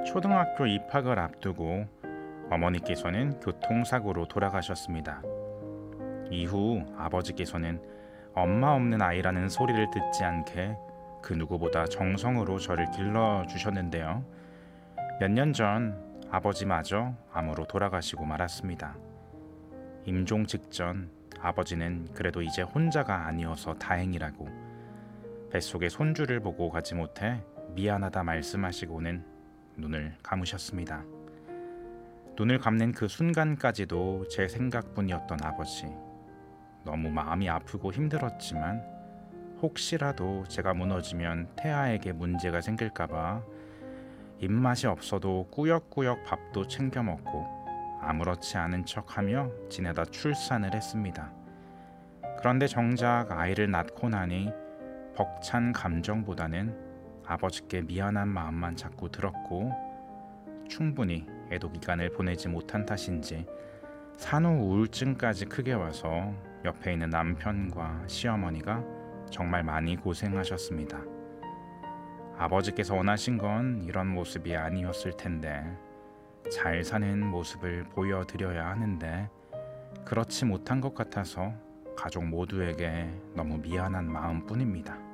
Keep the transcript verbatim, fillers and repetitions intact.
초등학교 입학을 앞두고 어머니께서는 교통사고로 돌아가셨습니다. 이후 아버지께서는 엄마 없는 아이라는 소리를 듣지 않게 그 누구보다 정성으로 저를 길러주셨는데요. 몇 년 전 아버지마저 암으로 돌아가시고 말았습니다. 임종 직전 아버지는 그래도 이제 혼자가 아니어서 다행이라고 뱃속에 손주를 보고 가지 못해 미안하다 말씀하시고는 눈을 감으셨습니다. 눈을 감는 그 순간까지도 제 생각뿐이었던 아버지. 너무 마음이 아프고 힘들었지만 혹시라도 제가 무너지면 태아에게 문제가 생길까봐 입맛이 없어도 꾸역꾸역 밥도 챙겨 먹고 아무렇지 않은 척하며 지내다 출산을 했습니다. 그런데 정작 아이를 낳고 나니 벅찬 감정보다는 아버지께 미안한 마음만 자꾸 들었고 충분히 애도 기간을 보내지 못한 탓인지 산후 우울증까지 크게 와서 옆에 있는 남편과 시어머니가 정말 많이 고생하셨습니다. 아버지께서 원하신 건 이런 모습이 아니었을 텐데 잘 사는 모습을 보여드려야 하는데 그렇지 못한 것 같아서 가족 모두에게 너무 미안한 마음뿐입니다.